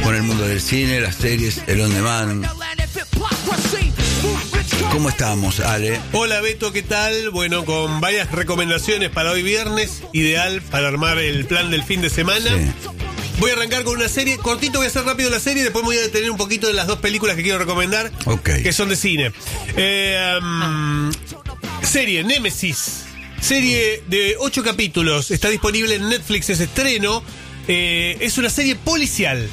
con el mundo del cine, las series, el on demand. ¿Cómo estamos, Ale? Hola Beto, ¿qué tal? Bueno, con varias recomendaciones para hoy viernes, ideal para armar el plan del fin de semana. Sí. Voy a arrancar con una serie, cortito, voy a hacer rápido la serie, después me voy a detener un poquito de las dos películas que quiero recomendar, que son de cine. Serie Némesis, serie de 8 capítulos, está disponible en Netflix, es estreno. Es una serie policial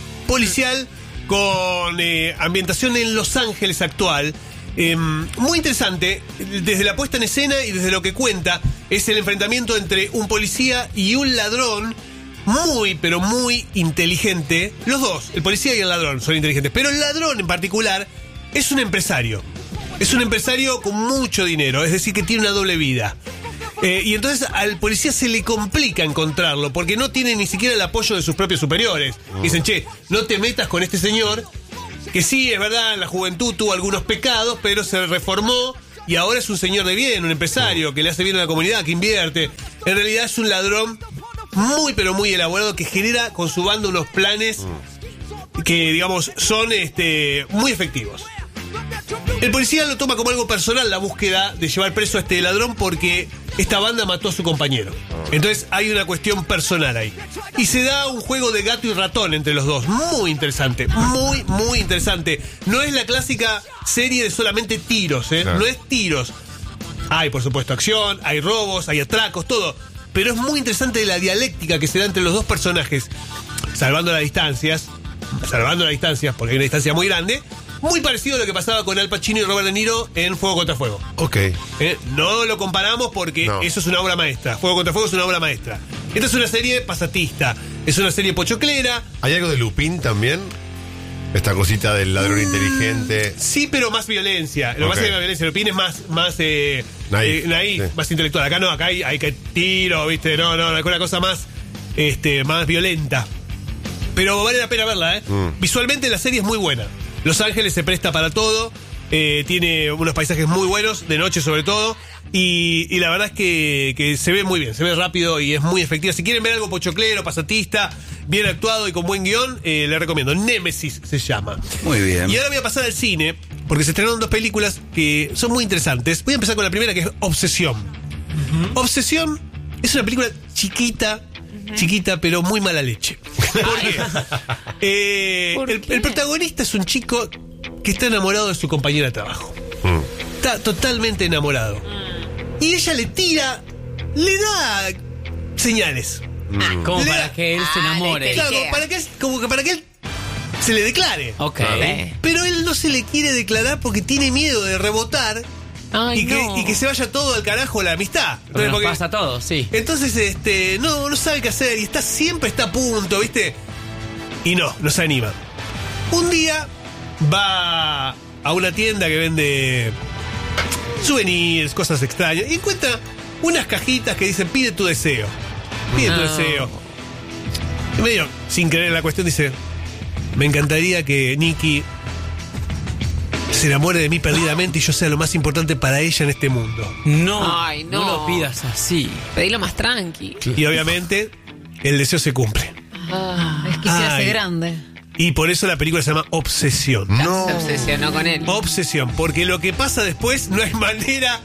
con ambientación en Los Ángeles actual. Muy interesante, desde la puesta en escena y desde lo que cuenta, es el enfrentamiento entre un policía y un ladrón muy, pero muy inteligente. Los dos, el policía y el ladrón, son inteligentes, pero el ladrón en particular es un empresario. Es un empresario con mucho dinero, es decir, que tiene una doble vida. Y entonces al policía se le complica encontrarlo, porque no tiene ni siquiera el apoyo de sus propios superiores. Dicen, che, no te metas con este señor, que sí, es verdad, en la juventud tuvo algunos pecados, pero se reformó y ahora es un señor de bien, un empresario que le hace bien a la comunidad, que invierte. En realidad es un ladrón muy, pero muy elaborado, que genera con su banda unos planes que, digamos, son muy efectivos. El policía lo toma como algo personal, la búsqueda de llevar preso a este ladrón, porque esta banda mató a su compañero. Entonces hay una cuestión personal ahí. Y se da un juego de gato y ratón entre los dos. Muy interesante, muy, muy interesante. No es la clásica serie de solamente tiros, Claro. No es tiros. Hay, por supuesto, acción, hay robos, hay atracos, todo. Pero es muy interesante la dialéctica que se da entre los dos personajes. Salvando las distancias, porque hay una distancia muy grande. Muy parecido a lo que pasaba con Al Pacino y Robert De Niro en Fuego contra Fuego. Ok. No lo comparamos porque eso es una obra maestra. Fuego contra Fuego es una obra maestra. Esta es una serie pasatista, es una serie pochoclera. ¿Hay algo de Lupin también? Esta cosita del ladrón inteligente. Sí, pero más violencia. Lo que pasa es que la violencia, Lupin es más naif, sí. Más intelectual. Acá no, acá hay que tiro, ¿viste? No, hay una cosa más, más violenta. Pero vale la pena verla, Visualmente la serie es muy buena. Los Ángeles se presta para todo, tiene unos paisajes muy buenos, de noche sobre todo, y la verdad es que se ve muy bien, se ve rápido y es muy efectiva. Si quieren ver algo pochoclero, pasatista, bien actuado y con buen guión, les recomiendo. Némesis se llama. Muy bien. Y ahora voy a pasar al cine, porque se estrenaron dos películas que son muy interesantes. Voy a empezar con la primera, que es Obsesión. Obsesión es una película chiquita, pero muy mala leche. ¿Por qué? El protagonista es un chico que está enamorado de su compañera de trabajo. Está totalmente enamorado. Y ella le da señales. Como para que él se enamore. Claro, como para que él se le declare. Ok. Pero él no se le quiere declarar porque tiene miedo de rebotar. Ay, y que se vaya todo al carajo la amistad. Pero nos pasa a todos, sí. Entonces, no sabe qué hacer y siempre está a punto, ¿viste? Y no se anima. Un día va a una tienda que vende souvenirs, cosas extrañas, y encuentra unas cajitas que dicen pide tu deseo. Pide tu deseo. Y medio, sin creer en la cuestión, dice: me encantaría que Nikki se enamore de mí perdidamente y yo sea lo más importante para ella en este mundo. Ay, no lo pidas así. Pedilo más tranqui. Y obviamente el deseo se cumple. Es que se hace grande. Y por eso la película se llama Obsesión. Se obsesionó con él. Obsesión, porque lo que pasa después no hay manera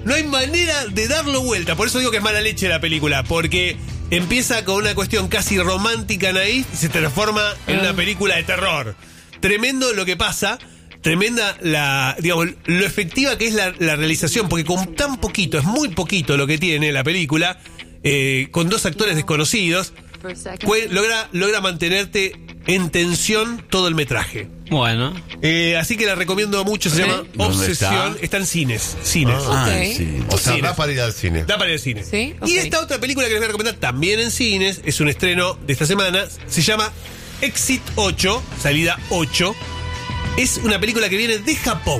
de darlo vuelta. Por eso digo que es mala leche la película, porque empieza con una cuestión casi romántica, naif, y se transforma en una película de terror. Tremendo lo que pasa. Tremenda lo efectiva que es la realización, porque con tan poquito, es muy poquito lo que tiene la película, con dos actores desconocidos, logra mantenerte en tensión todo el metraje. Bueno. Así que la recomiendo mucho, se llama Obsesión. Está en cines. Sí. O sea, da para ir al cine. Da para ir al cine. ¿Sí? Y esta otra película que les voy a recomendar también en cines, es un estreno de esta semana, se llama Exit 8, salida 8. Es una película que viene de Japón.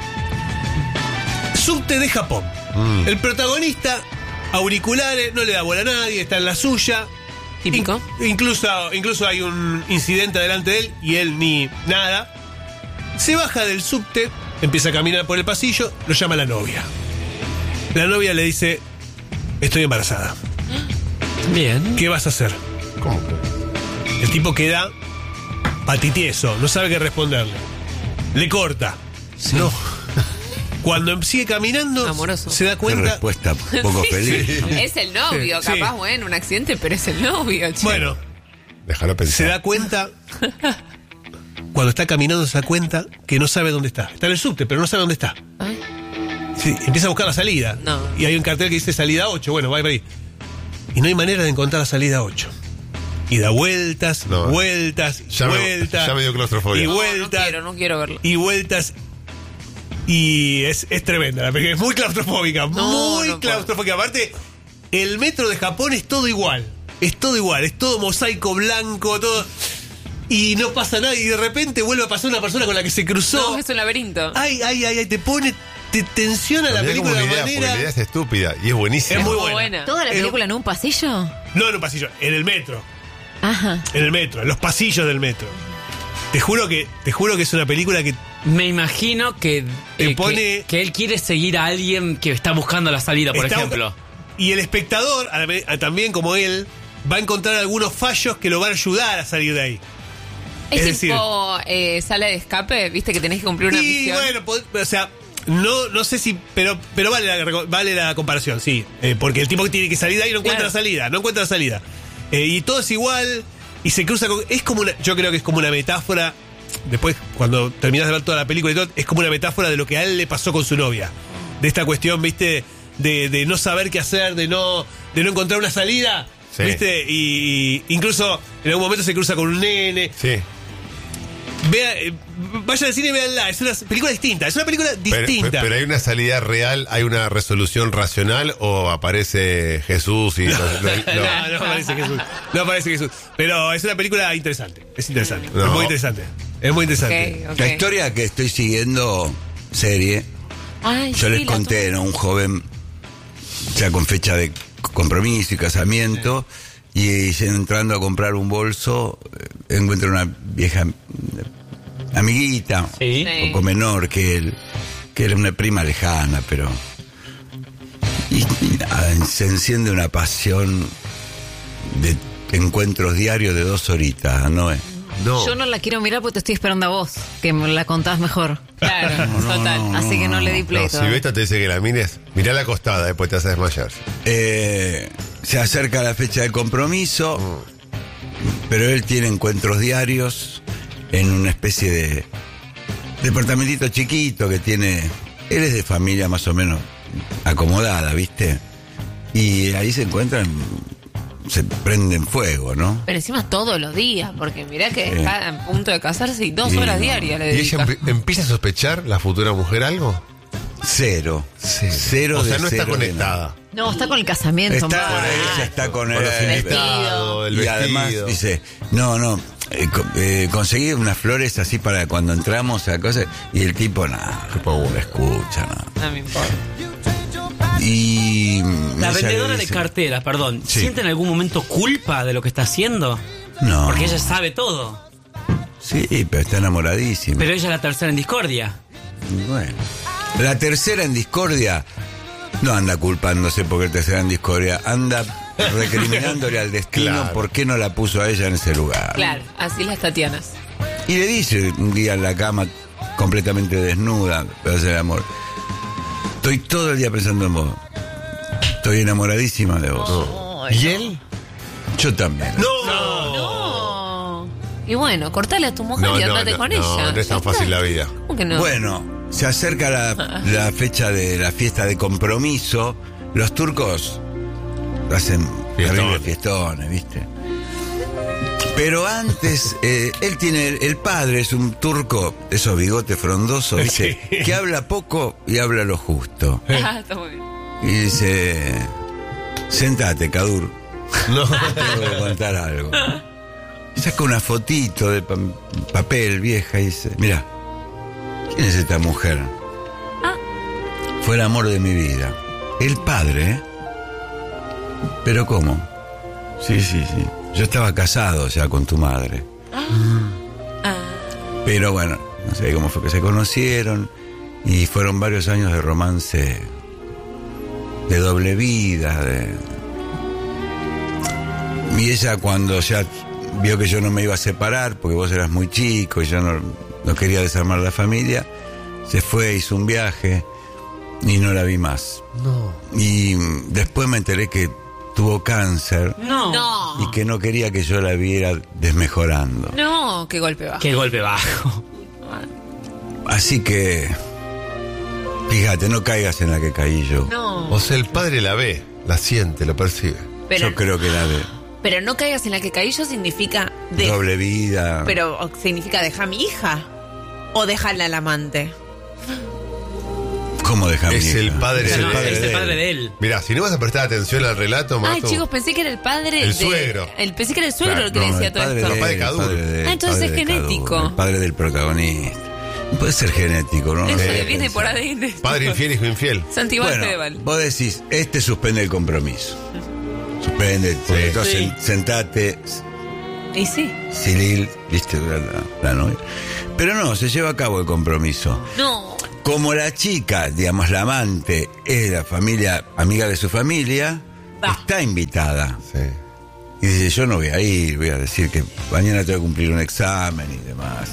Subte de Japón. El protagonista, auriculares, no le da bola a nadie, está en la suya. Típico. Incluso hay un incidente delante de él y él ni nada. Se baja del subte, empieza a caminar por el pasillo, lo llama la novia. La novia le dice: estoy embarazada. Bien. ¿Qué vas a hacer? ¿Cómo? El tipo queda patitieso, no sabe qué responderle. Le corta. No. Cuando sigue caminando, Amoroso. se da Qué cuenta. respuesta poco feliz. Es el novio, Sí. capaz, bueno, un accidente, pero es el novio, che. Bueno, Déjalo se pensar. da cuenta. Cuando está caminando se da cuenta que no sabe dónde está. Está en el subte, pero no sabe dónde está. Ay, Sí, empieza a buscar la salida. No. Y hay un cartel que dice salida 8. Bueno, va por ahí. Y no hay manera de encontrar la salida 8. Y da vueltas, No. vueltas, Ya me- vueltas. ya me dio claustrofobia. Y No, vueltas. no quiero verlo. Y vueltas. Y es tremenda la película. Es muy claustrofóbica. Muy no claustrofóbica. Aparte, el metro de Japón es todo igual. Es todo igual. Es todo mosaico blanco, todo. Y no pasa nada. Y de repente vuelve a pasar una persona con la que se cruzó. No, es un laberinto. Ay, te pone. Te tensiona la Mirá película como de una idea, manera. porque la idea es estúpida y es buenísima. Es muy Muy buena. buena. ¿Toda la película en un pasillo? No en un pasillo, en el metro. Ajá. En el metro, en los pasillos del metro. Te juro que es una película que Me imagino que, Te pone- que él quiere seguir a alguien que está buscando la salida, por está- ejemplo. Y el espectador, también como él, va a encontrar algunos fallos que lo van a ayudar a salir de ahí. Es, es tipo sala de escape, viste que tenés que cumplir una Y misión. bueno, o sea, no sé si, pero vale la comparación, sí. Porque el tipo que tiene que salir de ahí no encuentra Claro. la salida. Y todo es igual y se cruza con. Yo creo que es como una metáfora. Después, cuando terminas de ver toda la película y todo, es como una metáfora de lo que a él le pasó con su novia. De esta cuestión, viste, de no saber qué hacer, de no encontrar una salida. Sí. ¿Viste? Y incluso en algún momento se cruza con un nene. Sí. Vayan al cine y véanla. Es una película distinta. Es una película distinta. Pero hay una salida real, hay una resolución racional o aparece Jesús y No aparece Jesús. No aparece Jesús. Pero es una película interesante. Es interesante. No. Es muy interesante. Es muy interesante. Ok, ok. La historia que estoy siguiendo, serie, Ay, yo sí, les la conté, ¿no? Un joven, ya con fecha de compromiso y casamiento, y entrando a comprar un bolso, encuentra una vieja amiguita, Sí. Sí. un poco menor que él, que era una prima lejana, pero... Y nada, se enciende una pasión de encuentros diarios de 2 horitas, ¿no? No. Yo no la quiero mirar porque te estoy esperando a vos, que me la contás mejor. Claro, total. Así que no le di play No, si todavía. Beta te dice que la mires, mirá la acostada, después te vas a desmayar. Se acerca la fecha del compromiso, pero él tiene encuentros diarios en una especie de departamentito chiquito que tiene. Él es de familia más o menos acomodada, ¿viste? Y ahí se encuentran, se prenden fuego, ¿no? Pero encima todos los días, porque mirá que Sí. está a punto de casarse y 2 Sí, horas no. diarias le ¿Y ella dedica. empieza a sospechar, la futura mujer, algo? Cero. Cero O sea, de no está cero de conectada. No, está con el casamiento. Está mamá. con ella, está con Con los él. invitados, el Y además vestido. dice, conseguí unas flores así para cuando entramos a cosas, y el tipo nada, no escucha nada. No me importa. Y La ella le vendedora de dice, carteras, perdón, Sí. ¿siente en algún momento culpa de lo que está haciendo? No. Porque ella sabe todo. Sí, pero está enamoradísima. Pero ella es la tercera en discordia. Bueno. La tercera en discordia no anda culpándose porque el tercera en discordia, anda recriminándole al destino Claro. por qué no la puso a ella en ese lugar. Claro, así las Tatianas. Y le dice un día en la cama, completamente desnuda, para hacer amor: estoy todo el día pensando en vos. Estoy enamoradísima de vos. ¿Y él? Yo también. No. Y bueno, cortale a tu mujer y andate con ella. no es Ya tan fácil está. la vida. ¿Cómo que no? Bueno, se acerca la fecha de la fiesta de compromiso. Los turcos hacen Fiestón. terribles fiestones, ¿viste? Pero antes, él tiene, el padre es un turco, esos bigotes frondosos, ¿viste? Sí. Que habla poco y habla lo justo. Ah, está muy bien. Y dice: sentate, Kadur, No. tengo que contar algo. Saca una fotito de papel vieja y dice: mira, ¿quién es esta mujer? Fue el amor de mi vida. El padre, ¿eh? ¿Pero cómo? Sí. Yo estaba casado ya con tu madre. Pero bueno, no sé cómo fue que se conocieron. Y fueron varios años de romance, de doble vida. Y ella, cuando ya vio que yo no me iba a separar porque vos eras muy chico y yo no quería desarmar la familia. Se fue, hizo un viaje y no la vi más. No. Y después me enteré que tuvo cáncer No. y que no quería que yo la viera desmejorando. No, qué golpe bajo. Qué golpe bajo. Así que, fíjate, no caigas en la que caí yo. No. O sea, el padre la ve, la siente, la percibe. Pero, Yo creo que la ve. pero no caigas en la que caí yo significa... Doble vida. Pero significa dejar a mi hija. O dejarla al amante. ¿Cómo dejar Es mi hija? el padre Es de el él. padre Es de el él. padre de él. Mirá, si no vas a prestar atención al relato, Mato. Ay, chicos, pensé que era el padre El suegro. Pensé que era el suegro Claro, el que No, decía el todo padre esto. de Papá de él, Caduro. el padre de él, Ah, entonces padre es de genético. Caduro, el padre del protagonista. No puede ser genético, ¿no? Eso No le sé viene por pensar. ADN. Padre infiel, hijo infiel. Santibal Bueno, Fedeval. vos decís, suspende el compromiso. Suspende, porque entonces Sí. sentate, Y sí. Ciril, viste, la novia. Pero no, se lleva a cabo el compromiso. No. Como la chica, digamos, la amante, es la familia, amiga de su familia, Va. está invitada. Sí. Y dice, yo no voy a ir, voy a decir que mañana tengo que cumplir un examen y demás.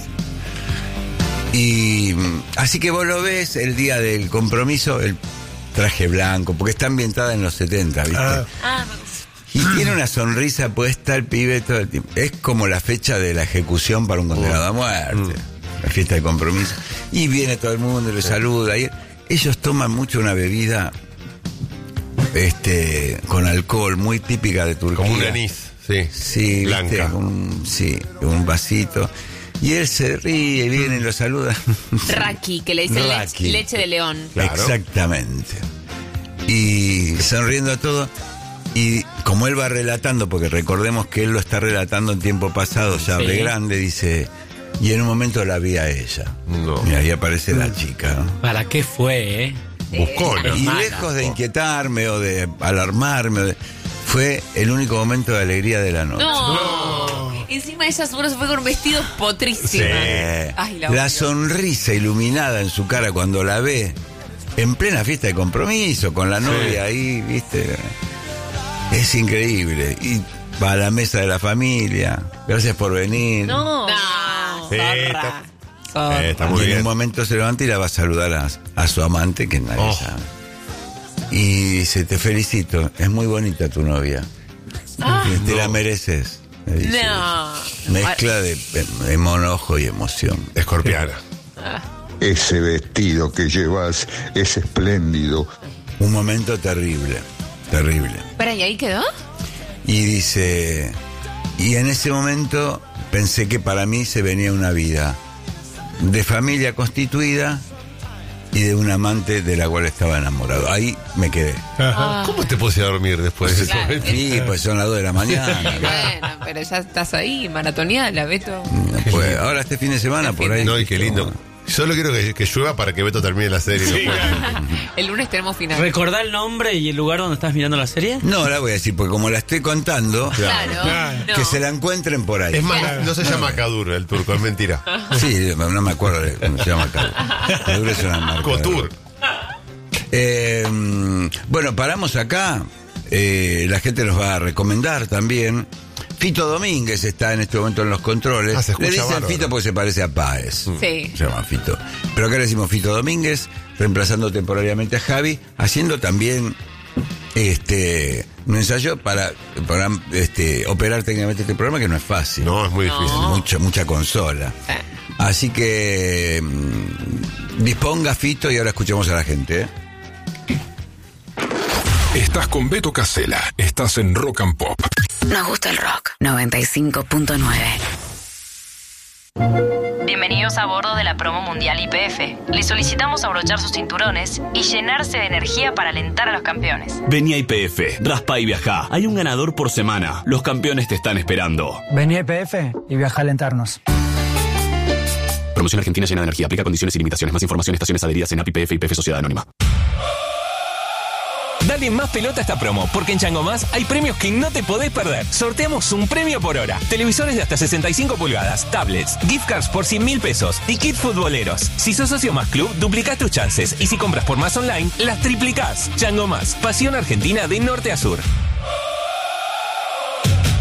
Y así que vos lo ves el día del compromiso, el traje blanco, porque está ambientada en los 70, ¿viste? Ah, Y tiene una sonrisa puesta el pibe todo el tiempo. Es como la fecha de la ejecución para un condenado a muerte. La fiesta de compromiso. Y viene todo el mundo y le saluda. Y ellos toman mucho una bebida con alcohol, muy típica de Turquía. Como un anís, sí. Sí, Blanca. ¿viste? Un vasito. Y él se ríe y viene y lo saluda. Raki, que le dicen Raki. leche de león. Claro. Exactamente. Y sonriendo a todo. Y como él va relatando, porque recordemos que él lo está relatando en tiempo pasado, ya Sí. de grande, dice, y en un momento la vi a ella. No. Mira, ahí aparece la chica, ¿no? ¿Para qué fue, Buscona. Y Mala. lejos de inquietarme o de alarmarme, fue el único momento de alegría de la noche. No. Encima ella seguro se fue con un vestido potrísima. Sí. Ay, La odio. sonrisa iluminada en su cara cuando la ve en plena fiesta de compromiso con la novia ahí, ¿viste? Es increíble. Y va a la mesa de la familia. Gracias por venir. No. Sí, Zorra. Zorra. Está Y muy en bien. un momento se levanta y la va a saludar a su amante, que nadie Oh. sabe. Y dice, te felicito, es muy bonita tu novia. Te la mereces. le dice. No. Mezcla de enojo y emoción. Escorpiana. Ese vestido que llevas es espléndido. Un momento terrible, terrible. Espera, ¿y ahí quedó? Y dice, y en ese momento pensé que para mí se venía una vida de familia constituida y de un amante de la cual estaba enamorado. Ahí me quedé. ¿Cómo te puse a dormir después de eso? Claro. Sí, pues son las 2 de la mañana. Bueno, pero ya estás ahí, maratoneada, Beto. Pues ahora este fin de semana por ahí. No, y qué lindo. Solo quiero que llueva para que Beto termine la serie. Sí, No puedo. El lunes tenemos final. ¿Recordá el nombre y el lugar donde estás mirando la serie? No la voy a decir, porque como la estoy contando, Claro. Claro. que se la encuentren por ahí. Es más, no se llama Kadur el turco, es mentira. Sí, no me acuerdo de cómo se llama acá. Caduro es una marca. Cotur. Bueno, paramos acá. La gente nos va a recomendar también. Fito Domínguez está en este momento en los controles. Ah, se escucha le dicen bárbaro. Fito porque se parece a Páez. Sí. Se llama Fito. Pero acá le decimos Fito Domínguez, reemplazando temporariamente a Javi, haciendo también un ensayo para operar técnicamente este programa, que no es fácil. No, es muy difícil. Mucha consola. Así que disponga Fito y ahora escuchemos a la gente. Estás con Beto Casella. Estás en Rock and Pop. Nos gusta el rock. 95.9. Bienvenidos a bordo de la promo mundial YPF. Les solicitamos abrochar sus cinturones y llenarse de energía para alentar a los campeones. Vení a YPF, raspa y viajá. Hay un ganador por semana. Los campeones te están esperando. Vení a YPF y viaja a alentarnos. Promoción Argentina llena de energía. Aplica condiciones y limitaciones. Más información, estaciones adheridas en API YPF y YPF Sociedad Anónima. Dale más pelota a esta promo, porque en Chango Más hay premios que no te podés perder. Sorteamos un premio por hora. Televisores de hasta 65 pulgadas, tablets, gift cards por 100.000 pesos y kit futboleros. Si sos socio Más Club, duplicás tus chances. Y si compras por Más Online, las triplicás. Chango Más, pasión argentina de norte a sur.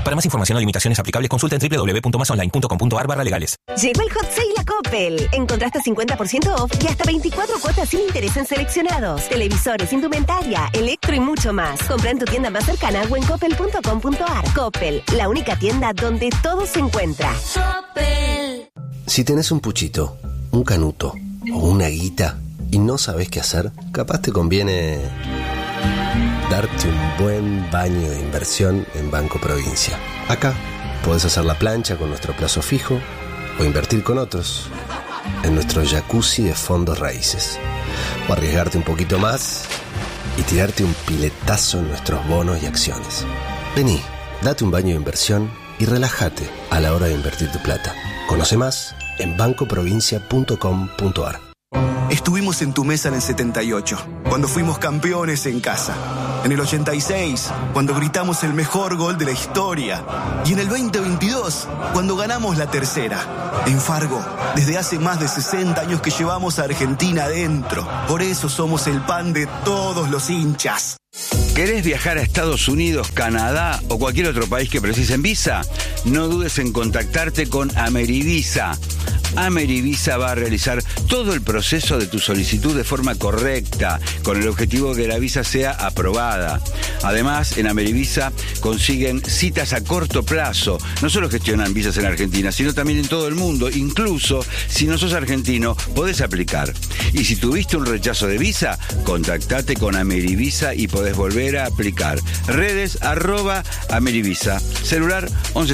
Para más información o limitaciones aplicables, consulta en www.masonline.com.ar/legales. Llegó el Hot Sale a Coppel. Encontraste 50% off y hasta 24 cuotas sin interés en seleccionados, televisores, indumentaria, electro y mucho más. Compra en tu tienda más cercana o en coppel.com.ar. Coppel, la única tienda donde todo se encuentra. Coppel. Si tenés un puchito, un canuto o una guita y no sabés qué hacer, capaz te conviene darte un buen baño de inversión en Banco Provincia. Acá podés hacer la plancha con nuestro plazo fijo o invertir con otros en nuestro jacuzzi de fondos raíces. O arriesgarte un poquito más y tirarte un piletazo en nuestros bonos y acciones. Vení, date un baño de inversión y relájate a la hora de invertir tu plata. Conoce más en bancoprovincia.com.ar. Estuvimos en tu mesa en el 78, cuando fuimos campeones en casa. En el 86, cuando gritamos el mejor gol de la historia. Y en el 2022, cuando ganamos la tercera. En Fargo, desde hace más de 60 años que llevamos a Argentina adentro. Por eso somos el pan de todos los hinchas. ¿Querés viajar a Estados Unidos, Canadá o cualquier otro país que precisen visa? No dudes en contactarte con Amerivisa. Amerivisa va a realizar todo el proceso de tu solicitud de forma correcta, con el objetivo de que la visa sea aprobada. Además, en Amerivisa consiguen citas a corto plazo. No solo gestionan visas en Argentina, sino también en todo el mundo. Incluso, si no sos argentino, podés aplicar. Y si tuviste un rechazo de visa, contactate con Amerivisa y podés volver a aplicar. Redes @Amerivisa. Celular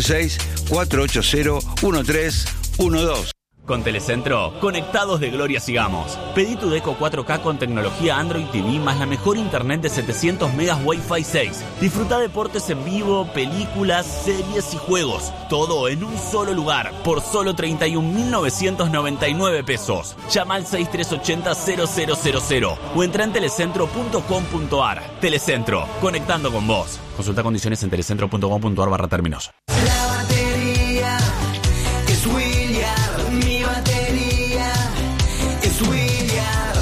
116-480-1312. Con Telecentro, conectados de gloria sigamos. Pedí tu Deco 4K con tecnología Android TV más la mejor internet de 700 megas Wi-Fi 6. Disfruta deportes en vivo, películas, series y juegos. Todo en un solo lugar, por solo 31.999 pesos. Llama al 6380-0000 o entra en telecentro.com.ar. Telecentro, conectando con vos. Consulta condiciones en telecentro.com.ar/términos. La batería es William. Mi batería es William.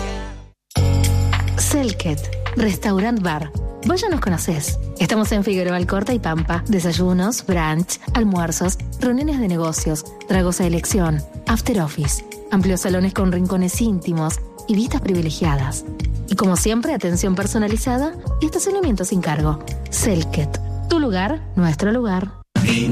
Selket, Restaurant Bar. Vos ya nos conocés. Estamos en Figueroa Alcorta y Pampa. Desayunos, brunch, almuerzos, reuniones de negocios, tragos a elección, after office, amplios salones con rincones íntimos y vistas privilegiadas. Y como siempre, atención personalizada y estacionamiento sin cargo. Selket, tu lugar, nuestro lugar.